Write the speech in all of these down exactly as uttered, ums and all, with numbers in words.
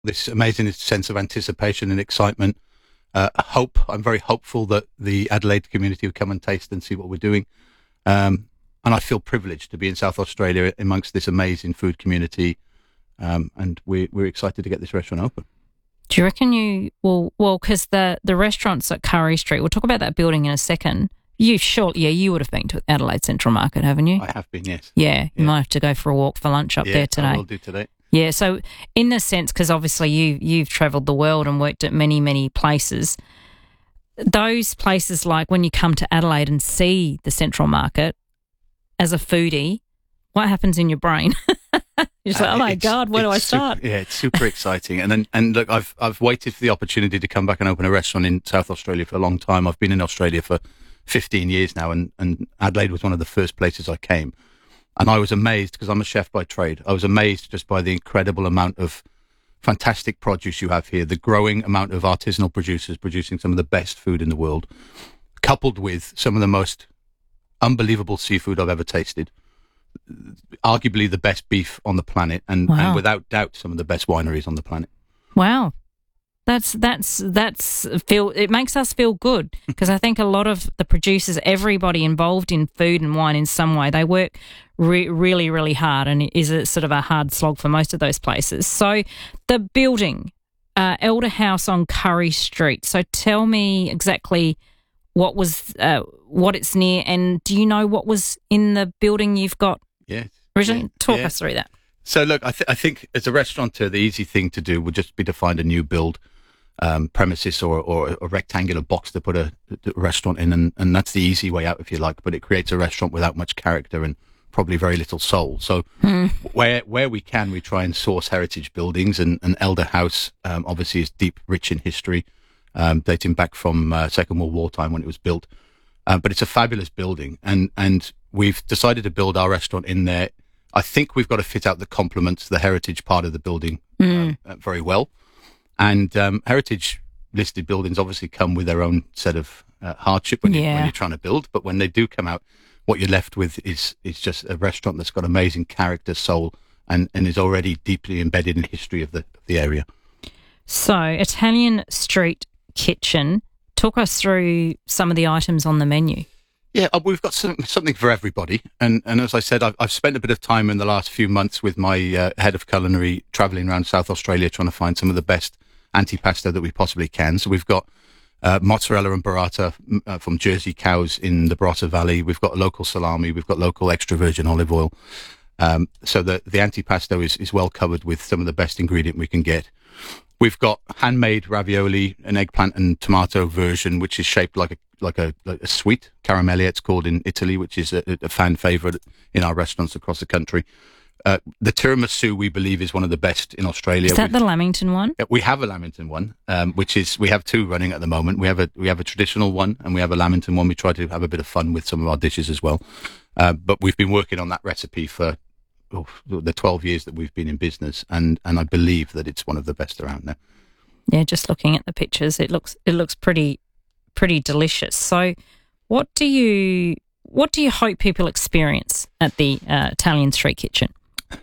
this amazing sense of anticipation and excitement. Uh, hope. I'm very hopeful that the Adelaide community will come and taste and see what we're doing. Um, and I feel privileged to be in South Australia amongst this amazing food community. Um, and we, we're excited to get this restaurant open. Do you reckon you will, well, because the, the restaurants at Curry Street, we'll talk about that building in a second. You sure, yeah, you would have been to Adelaide Central Market, haven't you? I have been, yes. Yeah, you yeah. might have to go for a walk for lunch up yeah, there today. I will do today. Yeah, so in the sense, because obviously you, you've travelled the world and worked at many, many places, those places like when you come to Adelaide and see the Central Market, as a foodie, what happens in your brain? You're just like, oh my it's, God, where do I start? Super, yeah, it's super exciting. And then, and look, I've I've waited for the opportunity to come back and open a restaurant in South Australia for a long time. I've been in Australia for fifteen years now, and, and Adelaide was one of the first places I came. And I was amazed, because I'm a chef by trade. I was amazed just by the incredible amount of fantastic produce you have here, the growing amount of artisanal producers producing some of the best food in the world, coupled with some of the most unbelievable seafood I've ever tasted. Arguably the best beef on the planet, and, wow. and without doubt some of the best wineries on the planet. Wow. That's that's that's feel it makes us feel good, because I think a lot of the producers, everybody involved in food and wine in some way, they work re- really really hard, and it is a sort of a hard slog for most of those places. So the building, uh, Elder House on Curry Street. So tell me exactly what was uh, what it's near, and do you know what was in the building you've got? Yeah, originally, yeah, talk yeah. us through that. So look, I, th- I think as a restaurateur, the easy thing to do would just be to find a new build um, premises or, or a rectangular box to put a, a restaurant in, and, and that's the easy way out, if you like. But it creates a restaurant without much character and probably very little soul. So hmm. where where we can, we try and source heritage buildings, and, and Elder House um, obviously is deep, rich in history, um, dating back from uh, Second World War time when it was built. Uh, but it's a fabulous building, and and we've decided to build our restaurant in there. I think we've got to fit out the complements, the heritage part of the building Mm. um, uh, very well. And um, heritage listed buildings obviously come with their own set of uh, hardship when, you, Yeah. when you're trying to build. But when they do come out, what you're left with is is just a restaurant that's got amazing character, soul, and, and is already deeply embedded in history of the of the area. So Italian Street Kitchen, talk us through some of the items on the menu. Yeah, uh, we've got some, something for everybody. And, and as I said, I've, I've spent a bit of time in the last few months with my uh, head of culinary traveling around South Australia trying to find some of the best antipasto that we possibly can. So we've got uh, mozzarella and burrata uh, from Jersey cows in the Barossa Valley. We've got local salami. We've got local extra virgin olive oil. Um, so the, the antipasto is, is well covered with some of the best ingredient we can get. We've got handmade ravioli, an eggplant and tomato version, which is shaped like a like a, like a sweet caramelli, it's called in Italy, which is a, a fan favorite in our restaurants across the country. Uh, the tiramisu, we believe, is one of the best in Australia. Is that we, the Lamington one? we have a Lamington one, um, which is we have two running at the moment. We have a we have a traditional one, and we have a Lamington one. We try to have a bit of fun with some of our dishes as well. Uh, but we've been working on that recipe for oh, the twelve years that we've been in business, and and I believe that it's one of the best around now. Yeah, just looking at the pictures, it looks it looks pretty pretty delicious. So, what do you what do you hope people experience at the uh, Italian Street Kitchen?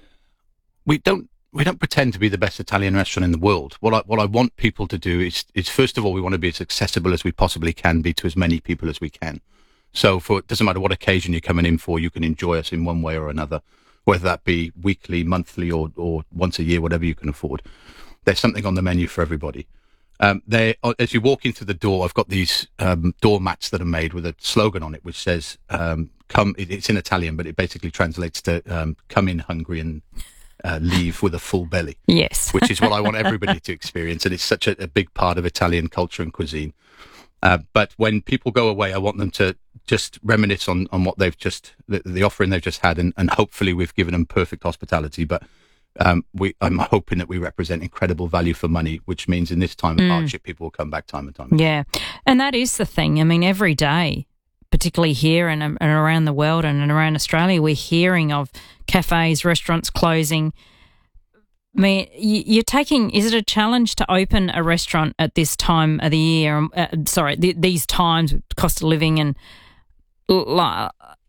We don't we don't pretend to be the best Italian restaurant in the world. What I what I want people to do is is first of all, we want to be as accessible as we possibly can be to as many people as we can. So for it doesn't matter what occasion you're coming in for, you can enjoy us in one way or another, whether that be weekly, monthly, or or once a year, whatever you can afford. There's something on the menu for everybody. Um, they, as you walk into the door, I've got these um, door mats that are made with a slogan on it, which says um, "Come." It's in Italian, but it basically translates to um, "Come in hungry and uh, leave with a full belly." Yes, which is what I want everybody to experience, and it's such a, a big part of Italian culture and cuisine. Uh, but when people go away, I want them to just reminisce on, on what they've just the, the offering they've just had, and, and hopefully we've given them perfect hospitality. But Um, we, I'm hoping that we represent incredible value for money, which means in this time of Mm. hardship, people will come back time and time again. Yeah, and that is the thing. I mean, every day, particularly here and, and around the world and, and around Australia, we're hearing of cafes, restaurants closing. I mean, you, you're taking, is it a challenge to open a restaurant at this time of the year? Uh, sorry, th- these times with cost of living and...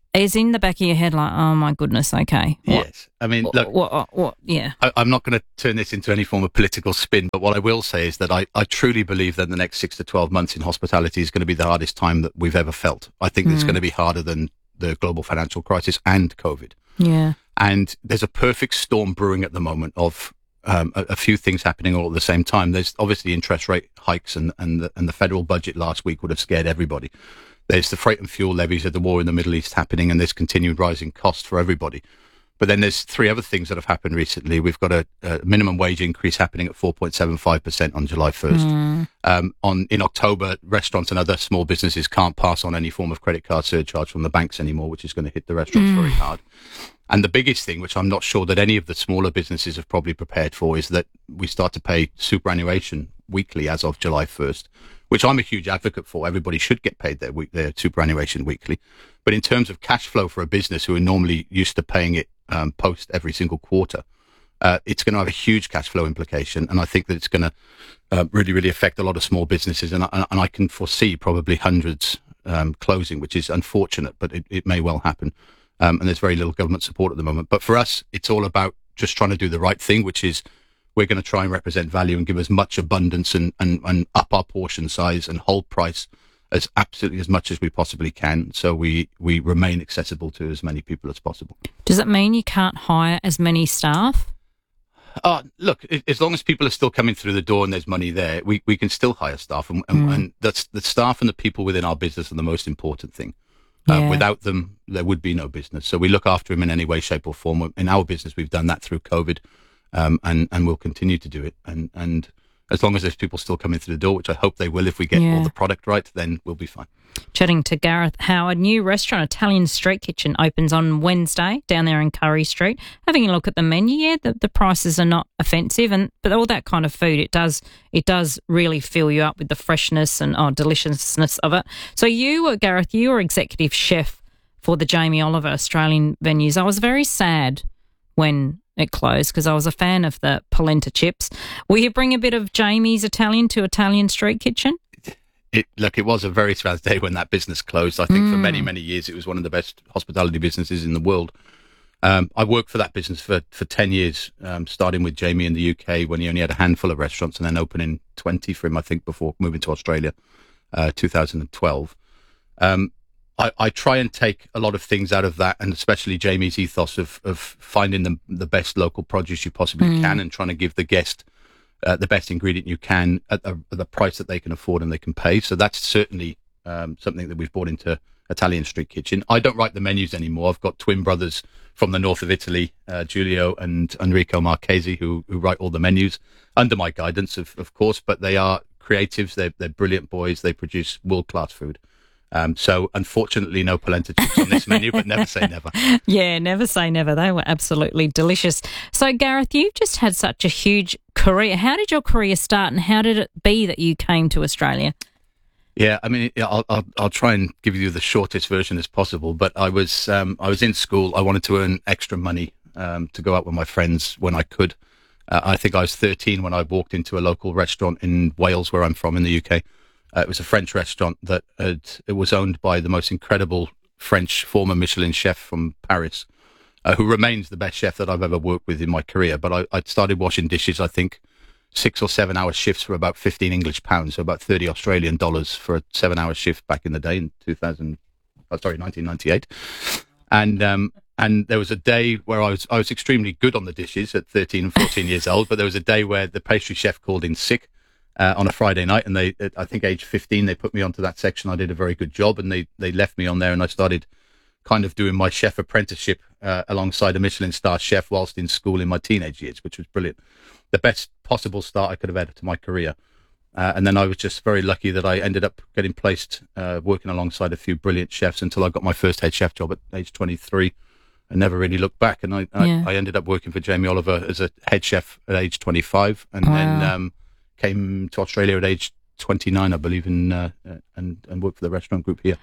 is in the back of your head like, oh my goodness, okay. What, yes. I mean, what, look, what, what, what yeah. I, I'm not going to turn this into any form of political spin, but what I will say is that I, I truly believe that the next six to twelve months in hospitality is going to be the hardest time that we've ever felt. I think mm. it's going to be harder than the global financial crisis and COVID. Yeah. And there's a perfect storm brewing at the moment of um, a, a few things happening all at the same time. There's obviously interest rate hikes, and, and, the, and the federal budget last week would have scared everybody. There's the freight and fuel levies of the war in the Middle East happening, and there's continued rising costs for everybody. But then there's three other things that have happened recently. We've got a, a minimum wage increase happening at four point seven five percent on July first. Mm. Um, on in October, restaurants and other small businesses can't pass on any form of credit card surcharge from the banks anymore, which is going to hit the restaurants mm. very hard. And the biggest thing, which I'm not sure that any of the smaller businesses have probably prepared for, is that we start to pay superannuation weekly as of July first, which I'm a huge advocate for. Everybody should get paid their, week, their superannuation weekly. But in terms of cash flow for a business who are normally used to paying it um, post every single quarter, uh, it's going to have a huge cash flow implication. And I think that it's going to uh, really, really affect a lot of small businesses. And I, and I can foresee probably hundreds um, closing, which is unfortunate, but it, it may well happen. Um, and there's very little government support at the moment. But for us, it's all about just trying to do the right thing, which is we're going to try and represent value and give as much abundance and, and, and up our portion size and hold price as absolutely as much as we possibly can, so we, we remain accessible to as many people as possible. Does it mean you can't hire as many staff? Uh, look, as long as people are still coming through the door and there's money there, we, we can still hire staff. And, and, mm. and that's the staff and the people within our business are the most important thing. Uh, yeah. Without them, there would be no business. So we look after them in any way, shape or form. In our business, we've done that through COVID, um, and, and we'll continue to do it. And, and as long as there's people still coming through the door, which I hope they will if we get yeah. all the product right, then we'll be fine. Chatting to Gareth Howard, new restaurant, Italian Street Kitchen, opens on Wednesday down there in Curry Street. Having a look at the menu, yeah, the, the prices are not offensive, and but all that kind of food, it does it does really fill you up with the freshness and oh, deliciousness of it. So you, uh, Gareth, you were executive chef for the Jamie Oliver Australian venues. I was very sad when it closed because I was a fan of the polenta chips. Will you bring a bit of Jamie's Italian to Italian Street Kitchen? It, look, it was a very sad day when that business closed. I think mm. for many, many years it was one of the best hospitality businesses in the world. Um, I worked for that business for, for ten years, um, starting with Jamie in the U K when he only had a handful of restaurants, and then opening twenty for him, I think, before moving to Australia, uh, two thousand twelve. Um, I, I try and take a lot of things out of that, and especially Jamie's ethos of, of finding the, the best local produce you possibly mm. can and trying to give the guest Uh, the best ingredient you can at the, at the price that they can afford and they can pay. So that's certainly um, something that we've brought into Italian Street Kitchen. I don't write the menus anymore. I've got twin brothers from the north of Italy, uh, Giulio and Enrico Marchesi, who, who write all the menus under my guidance, of, of course, but they are creatives. They're, they're brilliant boys. They produce world-class food. Um, so unfortunately, no polenta chips on this menu, but never say never. Yeah, never say never. They were absolutely delicious. So Gareth, you've just had such a huge career. How did your career start, and how did it be that you came to Australia? Yeah, I mean, I'll, I'll, I'll try and give you the shortest version as possible. But I was, um, I was in school. I wanted to earn extra money um, to go out with my friends when I could. Uh, I think I was thirteen when I walked into a local restaurant in Wales, where I'm from, in the U K. Uh, it was a French restaurant that had, it was owned by the most incredible French former Michelin chef from Paris, uh, who remains the best chef that I've ever worked with in my career. But I, I'd started washing dishes, I think, six or seven hour shifts for about fifteen English pounds, so about thirty Australian dollars for a seven hour shift back in the day in two thousand, oh, sorry, nineteen ninety-eight. And, um, and there was a day where I was, I was extremely good on the dishes at thirteen and fourteen years old, but there was a day where the pastry chef called in sick. Uh, on a Friday night, and they, I think age fifteen, they put me onto that section. I did a very good job, and they, they left me on there, and I started kind of doing my chef apprenticeship uh, alongside a Michelin star chef whilst in school in my teenage years, which was brilliant. The best possible start I could have had to my career. Uh, and then I was just very lucky that I ended up getting placed uh, working alongside a few brilliant chefs until I got my first head chef job at age twenty-three. I never really looked back, and I, yeah. I, I ended up working for Jamie Oliver as a head chef at age twenty-five, and wow. then um, came to Australia at age twenty-nine, I believe, in, uh, and, and worked for the restaurant group here.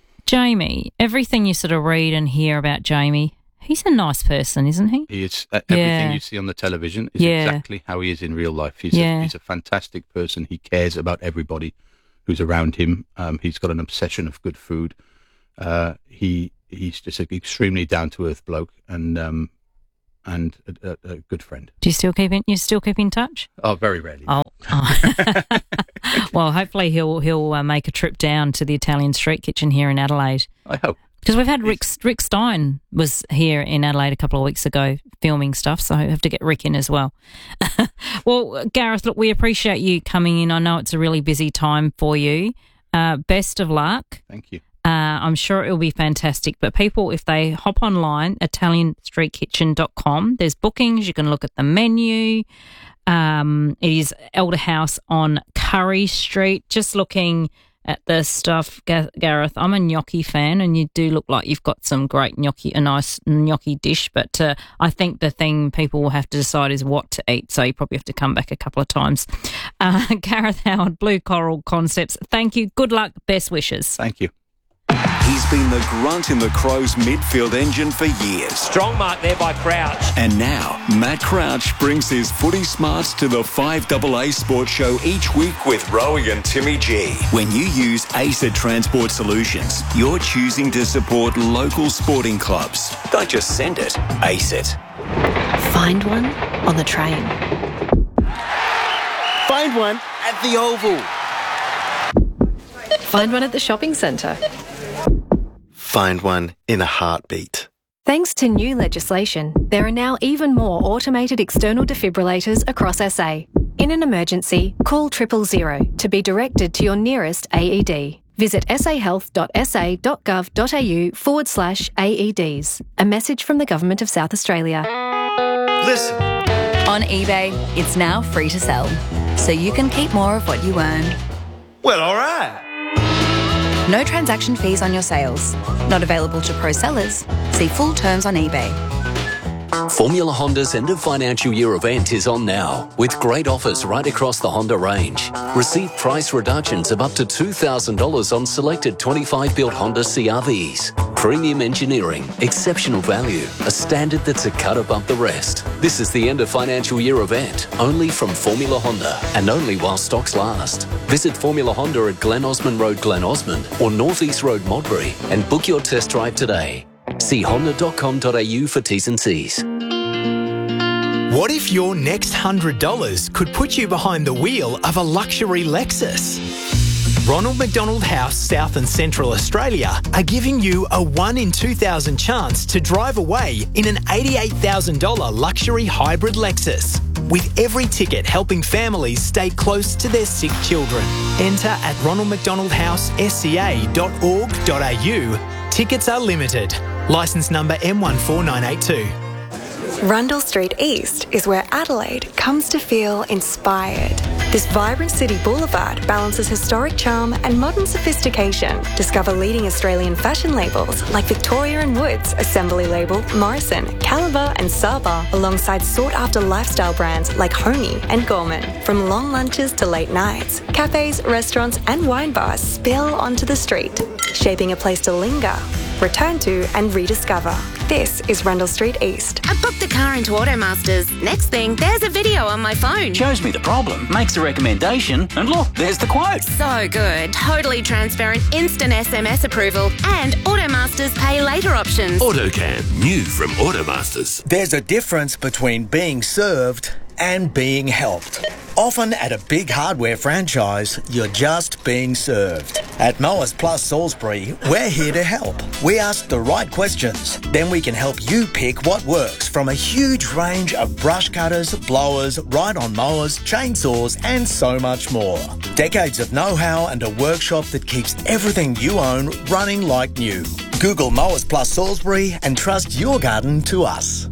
Jamie, everything you sort of read and hear about Jamie, he's a nice person, isn't he? He is. Uh, everything yeah. you see on the television is yeah. exactly how he is in real life. He's, yeah. a, he's a fantastic person. He cares about everybody who's around him. Um, he's got an obsession of good food. Uh, he he's just an extremely down to earth bloke, and um, and a, a, a good friend. Do you still keep in? You still keep in touch? Oh, very rarely. Oh, oh. Well, hopefully he'll he'll uh, make a trip down to the Italian Street Kitchen here in Adelaide. I hope. Because we've had Rick, Rick Stein was here in Adelaide a couple of weeks ago filming stuff, so I have to get Rick in as well. Well, Gareth, look, we appreciate you coming in. I know it's a really busy time for you. Uh, best of luck. Thank you. Uh, I'm sure it will be fantastic. But people, if they hop online, italian street kitchen dot com, there's bookings. You can look at the menu. Um, it is Elder House on Curry Street. Just looking at the stuff, Gareth, I'm a gnocchi fan, and you do look like you've got some great gnocchi, a nice gnocchi dish, but uh, I think the thing people will have to decide is what to eat, so you probably have to come back a couple of times. Uh, Gareth Howard, Blue Coral Concepts, thank you, good luck, best wishes. Thank you. He's been the grunt in the Crows midfield engine for years. Strong mark there by Crouch. And now, Matt Crouch brings his footy smarts to the five A A Sports Show each week with Rowie and Timmy G. When you use ACET Transport Solutions, you're choosing to support local sporting clubs. Don't just send it, ACET. Find one on the train. Find one at the Oval. Find one at the shopping centre. Find one in a heartbeat. Thanks to new legislation, there are now even more automated external defibrillators across S A. In an emergency, call triple zero to be directed to your nearest A E D. Visit sahealth.sa.gov.au forward slash AEDs. A message from the Government of South Australia. Listen. On eBay, it's now free to sell, so you can keep more of what you earn. Well, all right. No transaction fees on your sales. Not available to pro sellers. See full terms on eBay. Formula Honda's end of financial year event is on now, with great offers right across the Honda range. Receive price reductions of up to two thousand dollars on selected twenty-five built Honda C R Vs. Premium engineering, exceptional value, a standard that's a cut above the rest. This is the end of financial year event, only from Formula Honda, and only while stocks last. Visit Formula Honda at Glen Osmond Road, Glen Osmond, or North East Road, Modbury, and book your test drive today. See honda dot com dot a u for T's and C's. What if your next one hundred dollars could put you behind the wheel of a luxury Lexus? Ronald McDonald House, South and Central Australia are giving you a one in two thousand chance to drive away in an eighty-eight thousand dollars luxury hybrid Lexus, with every ticket helping families stay close to their sick children. Enter at ronald mcdonald house s c a dot org dot a u. Tickets are limited. Licence number M one four nine eight two. Rundle Street East is where Adelaide comes to feel inspired. This vibrant city boulevard balances historic charm and modern sophistication. Discover leading Australian fashion labels like Victoria and Woods, Assembly Label, Morrison, Caliber and Saba, alongside sought-after lifestyle brands like Homey and Gorman. From long lunches to late nights, cafes, restaurants and wine bars spill onto the street, shaping a place to linger, return to and rediscover. This is Rundle Street East. I booked the car into Automasters. Next thing, there's a video on my phone. Shows me the problem, makes a recommendation, and look, there's the quote. So good. Totally transparent, instant S M S approval, and Automasters pay later options. AutoCam, new from Automasters. There's a difference between being served and being helped. Often at a big hardware franchise, you're just being served. At Mowers Plus Salisbury, we're here to help. We ask the right questions, then we can help you pick what works from a huge range of brush cutters, blowers, ride-on mowers, chainsaws and so much more. Decades of know-how and a workshop that keeps everything you own running like new. Google Mowers Plus Salisbury and trust your garden to us.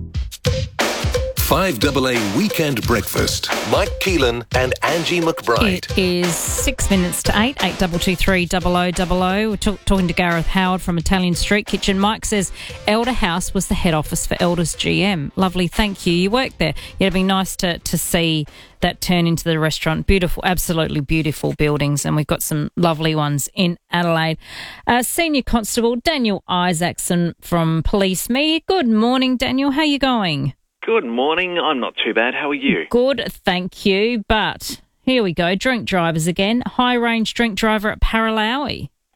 five A A Weekend Breakfast. Mike Keelan and Angie McBride. It is six minutes to eight, eight two two three double oh double oh. We're talk, talking to Gareth Howard from Italian Street Kitchen. Mike says Elder House was the head office for Elders G M. Lovely, thank you. You worked there. Yeah, it'd be nice to, to see that turn into the restaurant. Beautiful, absolutely beautiful buildings, and we've got some lovely ones in Adelaide. Uh, Senior Constable Daniel Isaacson from Police Me. Good morning, Daniel. How are you going? Good morning. I'm not too bad. How are you? Good, thank you. But here we go. Drink drivers again. High range drink driver at Paralowie.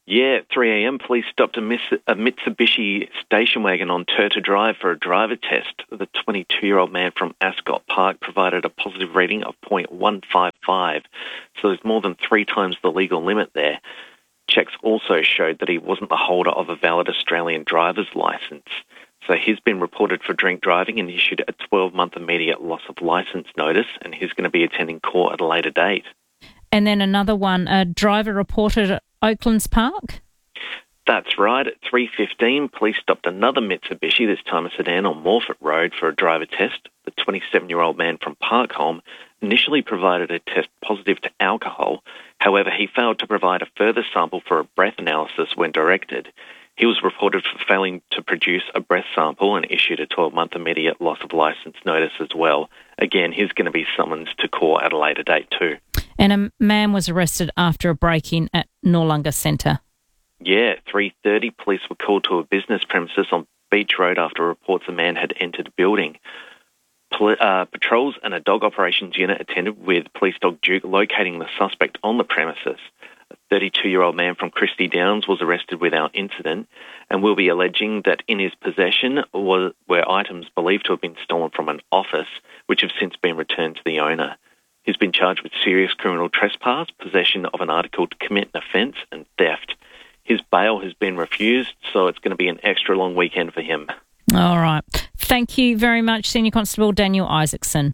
Yeah, at three a.m, police stopped a, Miss, a Mitsubishi station wagon on Turta Drive for a driver test. The twenty-two-year-old man from Ascot Park provided a positive reading of point one five five, so there's more than three times the legal limit there. Checks also showed that he wasn't the holder of a valid Australian driver's licence. So he's been reported for drink driving and issued a twelve-month immediate loss of licence notice, and he's going to be attending court at a later date. And then another one, a driver reported at Oaklands Park? That's right. At three fifteen, police stopped another Mitsubishi, this time a sedan, on Morfett Road for a driver test. The twenty-seven-year-old man from Parkholme initially provided a test positive to alcohol. However, he failed to provide a further sample for a breath analysis when directed. He was reported for failing to produce a breath sample and issued a twelve-month immediate loss of licence notice as well. Again, he's going to be summoned to court at a later date too. And a man was arrested after a break-in at Noarlunga Centre. Yeah, at three thirty, police were called to a business premises on Beach Road after reports a man had entered the building. Pol- uh, patrols and a dog operations unit attended with police dog Duke locating the suspect on the premises. A thirty-two-year-old man from Christie Downs was arrested without incident and will be alleging that in his possession was, were items believed to have been stolen from an office, which have since been returned to the owner. He's been charged with serious criminal trespass, possession of an article to commit an offence, and theft. His bail has been refused, so it's going to be an extra long weekend for him. All right. Thank you very much, Senior Constable Daniel Isaacson.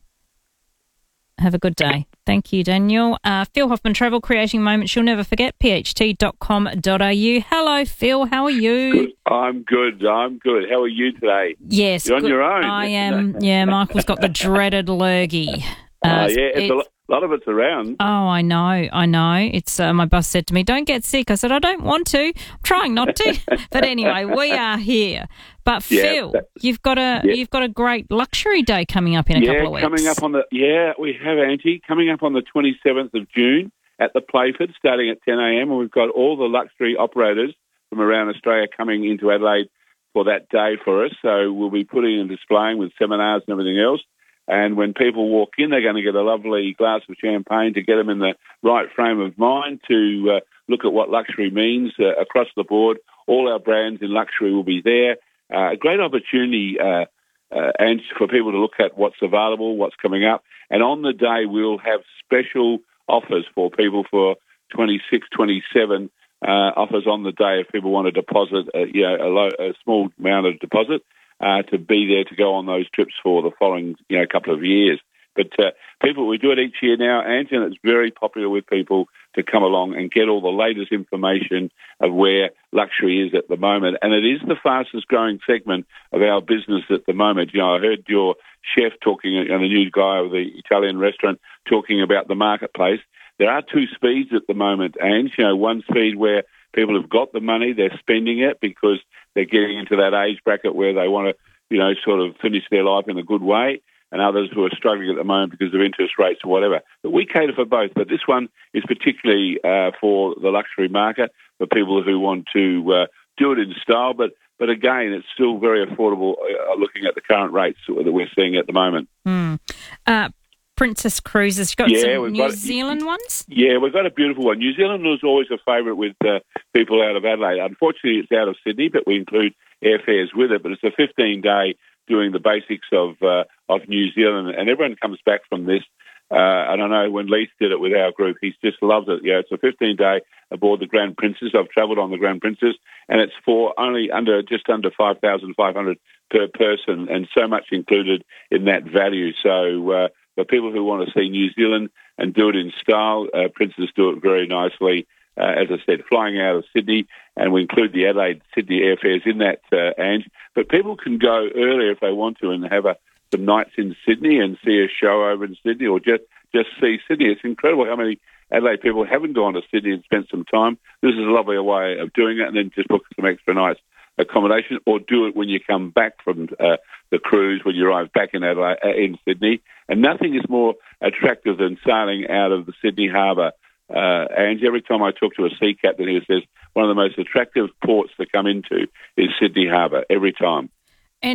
Have a good day. Thank you, Daniel. Uh, Phil Hoffman, Travel Creating Moments You'll Never Forget, p h t dot com dot a u. Hello, Phil. How are you? Good. I'm good. I'm good. How are you today? Yes. You're on good. your own. I am. Yeah, Michael's got the dreaded lurgy. Uh, Uh, yeah, it's it- a, lo- lot of it's around. Oh, I know, I know. It's uh, my boss said to me, "Don't get sick." I said, "I don't want to. I'm trying not to." But anyway, we are here. But Yeah, Phil, that- you've got a yeah. you've got a great luxury day coming up in a yeah, couple of weeks. coming up on the yeah, we have Auntie coming up on the twenty-seventh of June at the Playford, starting at ten a.m. and we've got all the luxury operators from around Australia coming into Adelaide for that day for us. So we'll be putting and displaying with seminars and everything else. And when people walk in, they're going to get a lovely glass of champagne to get them in the right frame of mind to uh, look at what luxury means uh, across the board. All our brands in luxury will be there. Uh, a great opportunity, uh, uh, and for people to look at what's available, what's coming up. And on the day, we'll have special offers for people for twenty-six, twenty-seven uh, offers on the day if people want to deposit, uh, you know, a, low, a small amount of deposit. Uh, to be there to go on those trips for the following, you know, couple of years. But uh, people, we do it each year now, Ange, and it's very popular with people to come along and get all the latest information of where luxury is at the moment. And it is the fastest growing segment of our business at the moment. You know, I heard your chef talking, and the new guy of the Italian restaurant talking about the marketplace. There are two speeds at the moment, Ange. You know, one speed where people have got the money, they're spending it because they're getting into that age bracket where they want to, you know, sort of finish their life in a good way, and others who are struggling at the moment because of interest rates or whatever. But we cater for both. But this one is particularly uh, for the luxury market, for people who want to uh, do it in style. But, but again, it's still very affordable uh, looking at the current rates that we're seeing at the moment. Mm. Uh, Princess Cruises, you've got Yeah, some we've New got- Zealand ones? Yeah, we've got a beautiful one. New Zealand was always a favourite with uh, people out of Adelaide. Unfortunately, it's out of Sydney, but we include airfares with it. But it's a fifteen-day doing the basics of uh, of New Zealand, and everyone comes back from this. Uh, and I know when Leith did it with our group, he's just loved it. Yeah, it's a fifteen-day aboard the Grand Princess. I've travelled on the Grand Princess, and it's for only under just under five thousand five hundred per person, and so much included in that value. So. Uh, For people who want to see New Zealand and do it in style, uh, Princess do it very nicely. Uh, as I said, flying out of Sydney, and we include the Adelaide-Sydney airfares in that, uh, Ange. But people can go earlier if they want to and have a, some nights in Sydney and see a show over in Sydney, or just, just see Sydney. It's incredible how many Adelaide people haven't gone to Sydney and spent some time. This is a lovely way of doing it, and then just book some extra nights accommodation, or do it when you come back from uh, the cruise, when you arrive back in Adelaide, uh, in Sydney. And nothing is more attractive than sailing out of the Sydney harbour. Uh, and every time I talk to a sea captain, he says one of the most attractive ports to come into is Sydney harbour, every time. And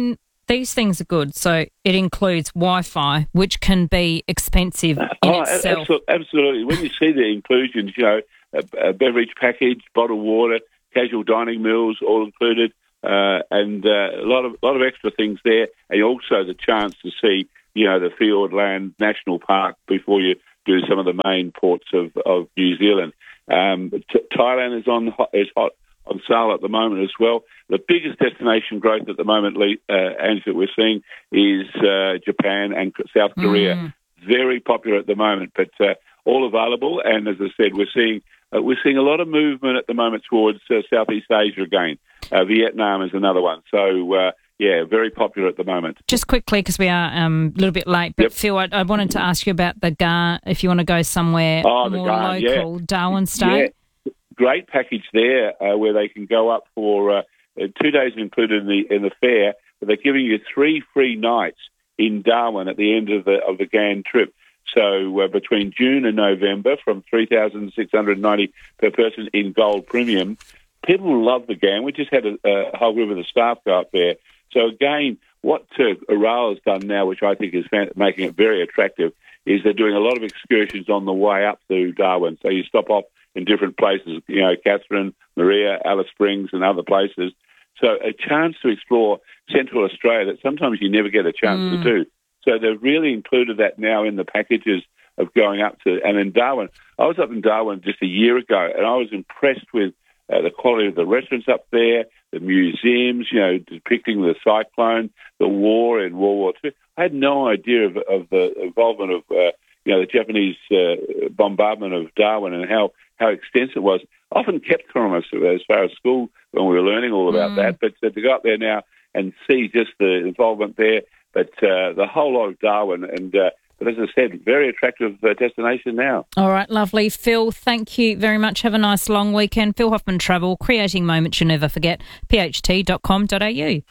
these things are good. So it includes Wi-Fi, which can be expensive in oh, itself. Absolutely, absolutely. When you see the inclusions, you know, a, a beverage package, bottled water, casual dining meals, all included, uh, and uh, a lot of lot of extra things there, and also the chance to see, you know, the Fiordland National Park before you do some of the main ports of, of New Zealand. Um, t- Thailand is on is hot. on sale at the moment as well. The biggest destination growth at the moment, Lee, uh, Ange, that we're seeing is uh, Japan and South Korea. Mm. Very popular at the moment, but uh, all available. And as I said, we're seeing uh, we're seeing a lot of movement at the moment towards uh, Southeast Asia again. Uh, Vietnam is another one. So. Uh, Yeah, very popular at the moment. Just quickly, because we are um, a little bit late, but yep. Phil, I, I wanted to ask you about the G A R, if you want to go somewhere oh, more G A R, local, yeah. Darwin State. Yeah. Great package there uh, where they can go up for uh, two days included in the in the fair, but they're giving you three free nights in Darwin at the end of the of the G A N trip. So uh, between June and November, from three thousand six hundred ninety per person in Gold Premium. People love the G A N. We just had a, a whole group of the staff go up there. So again, what uh, Aral has done now, which I think is making it very attractive, is they're doing a lot of excursions on the way up to Darwin. So you stop off in different places, you know, Catherine, Maria, Alice Springs and other places. So a chance to explore Central Australia that sometimes you never get a chance mm. to do. So they've really included that now in the packages of going up to, and in Darwin. I was up in Darwin just a year ago and I was impressed with uh, the quality of the restaurants up there, the museums, you know, depicting the cyclone, the war in World War Two. I had no idea of, of the involvement of, uh, you know, the Japanese uh, bombardment of Darwin and how, how extensive it was. Often kept from us as far as school when we were learning all about mm. that. But uh, to go up there now and see just the involvement there, but uh, the whole lot of Darwin and... Uh, But as I said, very attractive uh, destination now. All right, lovely. Phil, thank you very much. Have a nice long weekend. Phil Hoffman Travel, creating moments you'll never forget. p h t dot com dot a u.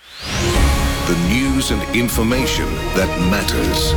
The news and information that matters.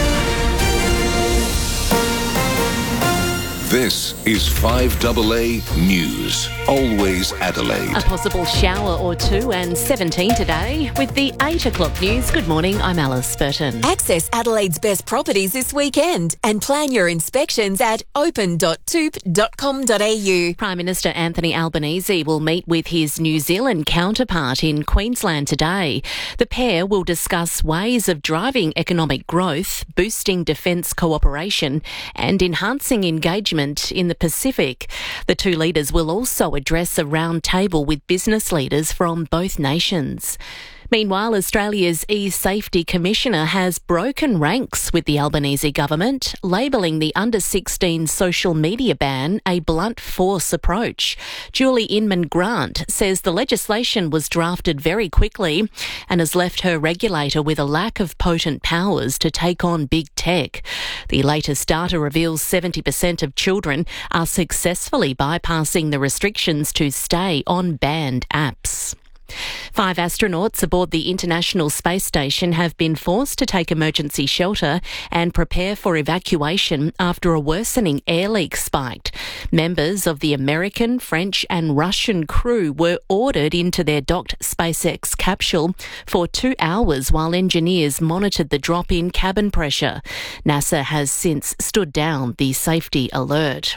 This is five A A News. Always Adelaide. A possible shower or two and seventeen today. With the eight o'clock news, good morning, I'm Alice Burton. Access Adelaide's best properties this weekend and plan your inspections at open dot toop dot com dot a u. Prime Minister Anthony Albanese will meet with his New Zealand counterpart in Queensland today. The pair will discuss ways of driving economic growth, boosting defence cooperation and enhancing engagement in the Pacific. The two leaders will also address a round table with business leaders from both nations. Meanwhile, Australia's e-Safety Commissioner has broken ranks with the Albanese government, labelling the under sixteen social media ban a blunt force approach. Julie Inman-Grant says the legislation was drafted very quickly and has left her regulator with a lack of potent powers to take on big tech. The latest data reveals seventy percent of children are successfully bypassing the restrictions to stay on banned apps. Five astronauts aboard the International Space Station have been forced to take emergency shelter and prepare for evacuation after a worsening air leak spiked. Members of the American, French and Russian crew were ordered into their docked SpaceX capsule for two hours while engineers monitored the drop in cabin pressure. NASA has since stood down the safety alert.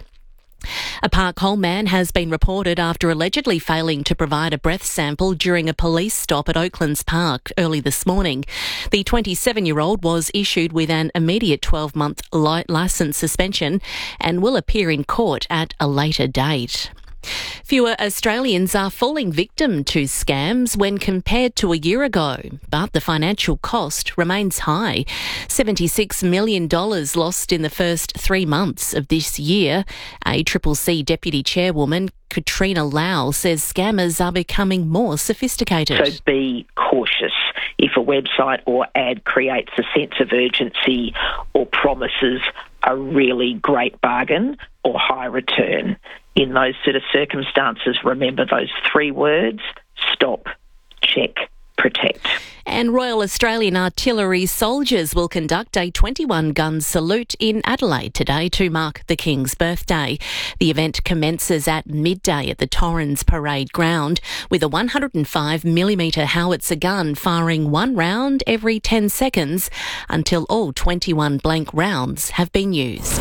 A Park Hole man has been reported after allegedly failing to provide a breath sample during a police stop at Oaklands Park early this morning. The twenty-seven-year-old was issued with an immediate twelve-month li- licence suspension and will appear in court at a later date. Fewer Australians are falling victim to scams when compared to a year ago, but the financial cost remains high. seventy-six million dollars lost in the first three months of this year. A C C C Deputy Chairwoman Katrina Lau says scammers are becoming more sophisticated. So be cautious. If a website or ad creates a sense of urgency or promises a really great bargain or high return, in those sort of circumstances, remember those three words: stop, check, protect. And Royal Australian Artillery soldiers will conduct a twenty-one gun salute in Adelaide today to mark the King's birthday. The event commences at midday at the Torrens Parade Ground with a one hundred five millimetre howitzer gun firing one round every ten seconds until all twenty-one blank rounds have been used.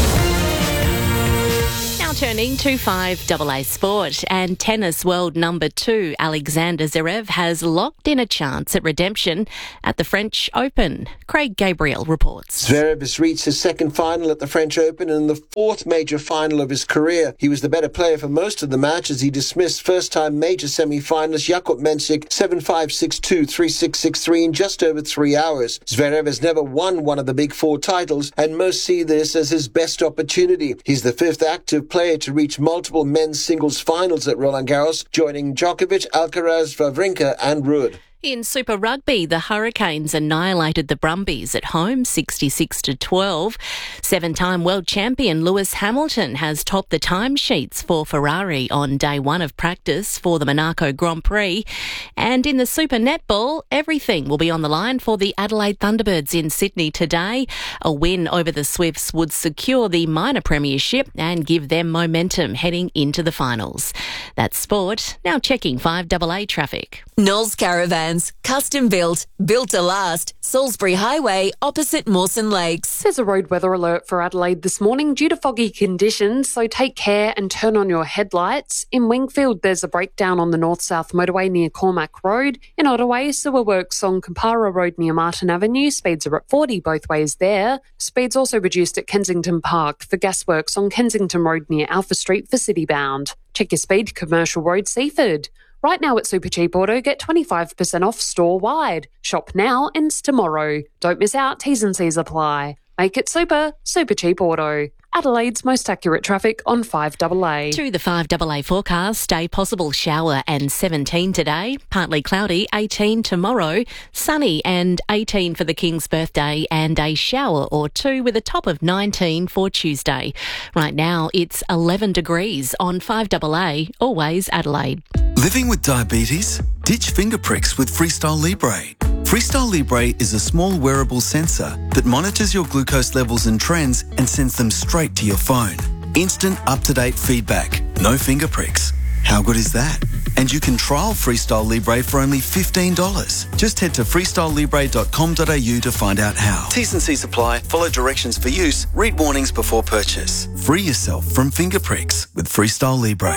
Turning to five double A Sport, and tennis world number two Alexander Zverev has locked in a chance at redemption at the French Open. Craig Gabriel reports. Zverev has reached his second final at the French Open and the fourth major final of his career. He was the better player for most of the match as he dismissed first-time major semi-finalist Jakub Mensik seven five, six two, three six, six three in just over three hours. Zverev has never won one of the big four titles, and most see this as his best opportunity. He's the fifth active player to reach multiple men's singles finals at Roland Garros, joining Djokovic, Alcaraz, Wawrinka and Ruud. In Super Rugby, the Hurricanes annihilated the Brumbies at home, sixty-six to twelve. Seven-time world champion Lewis Hamilton has topped the timesheets for Ferrari on day one of practice for the Monaco Grand Prix. And in the Super Netball, everything will be on the line for the Adelaide Thunderbirds in Sydney today. A win over the Swifts would secure the minor premiership and give them momentum heading into the finals. That's sport. Now checking five double A traffic. Knowles Caravan. Custom built, built to last. Salisbury Highway, opposite Mawson Lakes. There's a road weather alert for Adelaide this morning due to foggy conditions, so take care and turn on your headlights. In Wingfield, there's a breakdown on the north-south motorway near Cormac Road. In Ottaway, sewer works on Compara Road near Martin Avenue. Speeds are at forty both ways there. Speeds also reduced at Kensington Park for gasworks on Kensington Road near Alpha Street for Citybound. Check your speed, Commercial Road, Seaford. Right now at Supercheap Auto, get twenty-five percent off store-wide. Shop now, ends tomorrow. Don't miss out, T's and C's apply. Make it super, Supercheap Auto. Adelaide's most accurate traffic on five double A. To the five double A forecast, a possible shower and seventeen today, partly cloudy, eighteen tomorrow, sunny and eighteen for the King's birthday, and a shower or two with a top of nineteen for Tuesday. Right now, it's eleven degrees on five double A, always Adelaide. Living with diabetes? Ditch finger pricks with Freestyle Libre. Freestyle Libre is a small wearable sensor that monitors your glucose levels and trends and sends them straight to your phone. Instant, up-to-date feedback. No finger pricks. How good is that? And you can trial Freestyle Libre for only fifteen dollars. Just head to freestyle libre dot com dot a u to find out how. T's and C's apply. Follow directions for use. Read warnings before purchase. Free yourself from finger pricks with Freestyle Libre.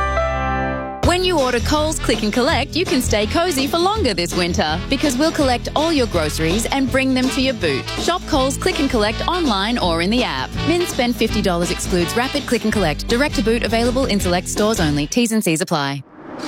When you order Coles Click and Collect, you can stay cosy for longer this winter because we'll collect all your groceries and bring them to your boot. Shop Coles Click and Collect online or in the app. Min spend fifty dollars excludes Rapid Click and Collect. Direct to boot available in select stores only. T's and C's apply.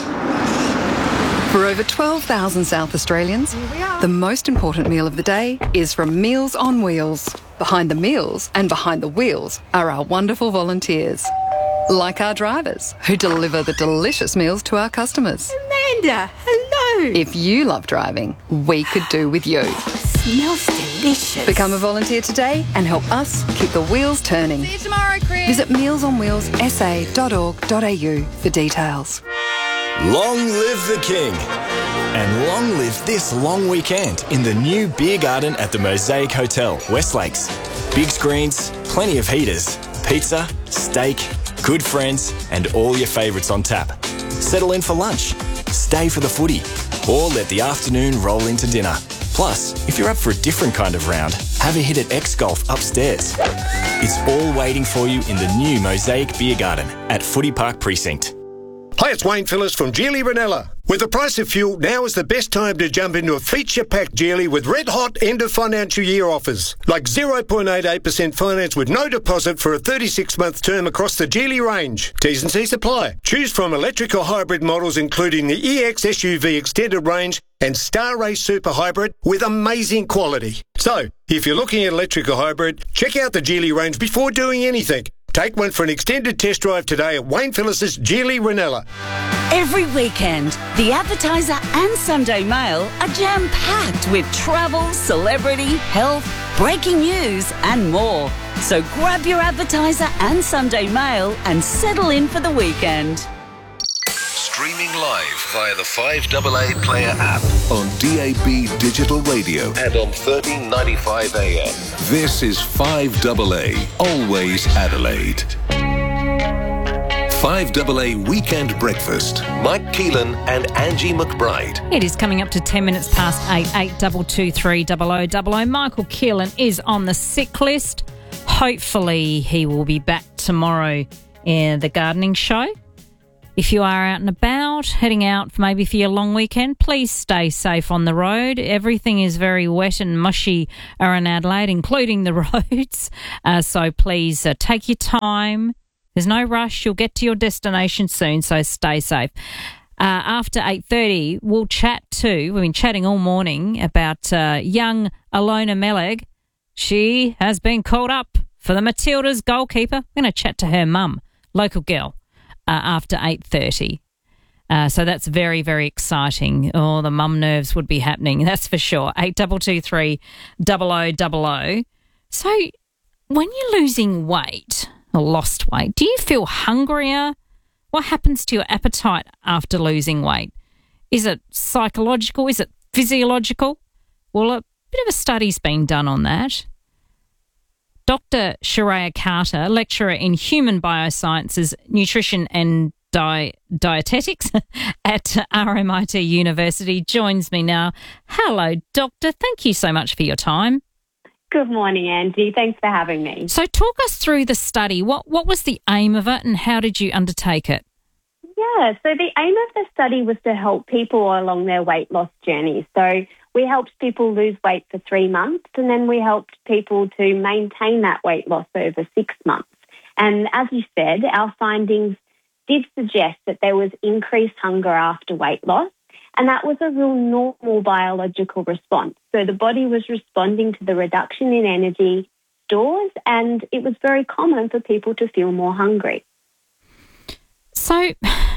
For over twelve thousand South Australians, the most important meal of the day is from Meals on Wheels. Behind the meals and behind the wheels are our wonderful volunteers. Like our drivers, who deliver the delicious meals to our customers. Amanda, hello. If you love driving, we could do with you. Smells delicious. Become a volunteer today and help us keep the wheels turning. See you tomorrow, Chris. Visit meals on wheels s a dot org dot a u for details. Long live the King. And long live this long weekend in the new beer garden at the Mosaic Hotel, West Lakes. Big screens, plenty of heaters, pizza, steak, good friends, and all your favourites on tap. Settle in for lunch, stay for the footy, or let the afternoon roll into dinner. Plus, if you're up for a different kind of round, have a hit at X-Golf upstairs. It's all waiting for you in the new Mosaic Beer Garden at Footy Park Precinct. Hi, it's Wayne Phillips from Geely Ranella. With the price of fuel, now is the best time to jump into a feature-packed Geely with red-hot end-of-financial year offers. Like zero point eight eight percent finance with no deposit for a thirty-six month term across the Geely range. T's and C's apply. Choose from electric or hybrid models including the E X S U V Extended Range and Star Race Super Hybrid with amazing quality. So, if you're looking at electric or hybrid, check out the Geely range before doing anything. Take one for an extended test drive today at Wayne Phillips' Geely Ranella. Every weekend, The Advertiser and Sunday Mail are jam-packed with travel, celebrity, health, breaking news and more. So grab your Advertiser and Sunday Mail and settle in for the weekend. Stream streaming live via the five A A Player app on D A B Digital Radio and on thirteen ninety-five A M. This is five A A, always Adelaide. five A A Weekend Breakfast. Mike Keelan and Angie McBride. It is coming up to ten minutes past eight, eight two two three double oh double oh. Michael Keelan is on the sick list. Hopefully he will be back tomorrow in the gardening show. If you are out and about, heading out maybe for your long weekend, please stay safe on the road. Everything is very wet and mushy around Adelaide, including the roads. Uh, so please uh, take your time. There's no rush. You'll get to your destination soon, so stay safe. Uh, after eight thirty, we'll chat too. We've been chatting all morning about uh, young Alona Meleg. She has been called up for the Matildas goalkeeper. We're going to chat to her mum, local girl, uh, after eight thirty. Uh, so that's very, very exciting. Oh, the mum nerves would be happening, that's for sure. eight two two three double oh double oh. So when you're losing weight or lost weight, do you feel hungrier? What happens to your appetite after losing weight? Is it psychological? Is it physiological? Well, a bit of a study's been done on that. Doctor Shreya Carter, lecturer in human biosciences, nutrition and di- dietetics at R M I T University, joins me now. Hello, Doctor. Thank you so much for your time. Good morning, Angie. Thanks for having me. So talk us through the study. What what was the aim of it and how did you undertake it? Yeah, so the aim of the study was to help people along their weight loss journey. So we helped people lose weight for three months and then we helped people to maintain that weight loss over six months. And as you said, our findings did suggest that there was increased hunger after weight loss. And that was a real normal biological response. So the body was responding to the reduction in energy stores and it was very common for people to feel more hungry. So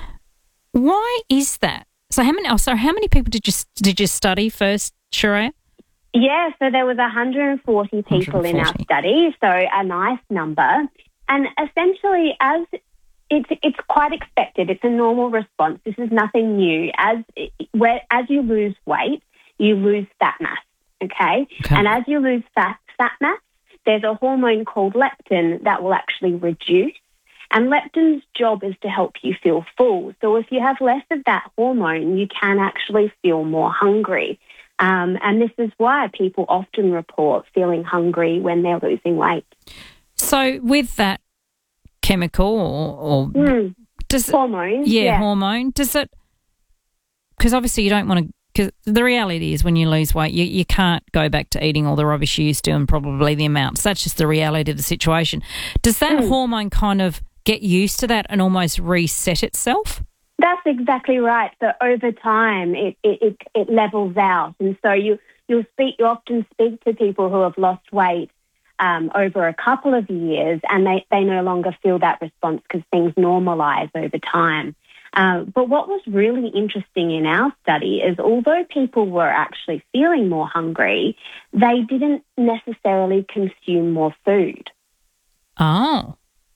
why is that? So how many oh, sorry, how many people did you did you study first, Shreya? Yeah, so there was one hundred forty people one hundred forty in our study, so a nice number. And essentially as It's it's quite expected. It's a normal response. This is nothing new. As where as you lose weight, you lose fat mass. Okay, okay. And as you lose fat fat mass, there's a hormone called leptin that will actually reduce. And leptin's job is to help you feel full. So if you have less of that hormone, you can actually feel more hungry. Um, and this is why people often report feeling hungry when they're losing weight. So with that chemical or, or mm. does it, hormone, yeah, yeah, hormone. Does it? Because obviously you don't want to. Because the reality is, when you lose weight, you you can't go back to eating all the rubbish you used to, and probably the amounts. That's just the reality of the situation. Does that mm. hormone kind of get used to that and almost reset itself? That's exactly right. So over time, it it, it, it levels out, and so you you'll speak. You often speak to people who have lost weight Um, over a couple of years and they, they no longer feel that response because things normalise over time. Uh, but what was really interesting in our study is although people were actually feeling more hungry, they didn't necessarily consume more food. Oh.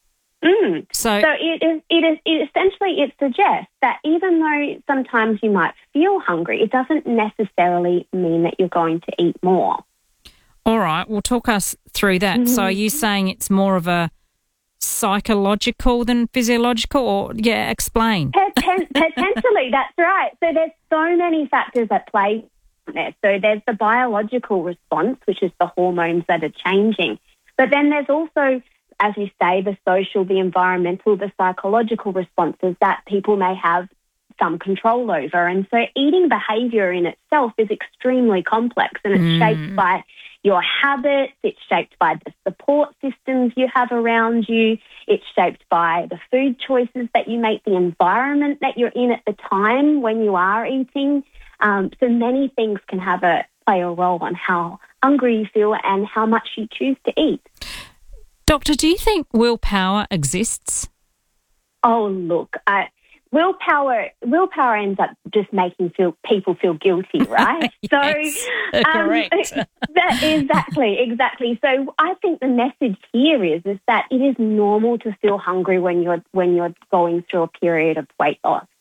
Mm. So, so it is, it is it essentially it suggests that even though sometimes you might feel hungry, it doesn't necessarily mean that you're going to eat more. All right, well, talk us through that. Mm-hmm. So are you saying it's more of a psychological than physiological? Or, yeah, explain. Poten- potentially, that's right. So there's so many factors at play there. So there's the biological response, which is the hormones that are changing. But then there's also, as you say, the social, the environmental, the psychological responses that people may have some control over. And so eating behaviour in itself is extremely complex and it's mm. shaped by your habits, it's shaped by the support systems you have around you, it's shaped by the food choices that you make, the environment that you're in at the time when you are eating. Um, so many things can have a play a role on how hungry you feel and how much you choose to eat. Doctor, do you think willpower exists? Oh, look, I... Willpower, willpower ends up just making feel people feel guilty, right? Yes, so, um, correct. that, exactly, exactly. So, I think the message here is is that it is normal to feel hungry when you're when you're going through a period of weight loss,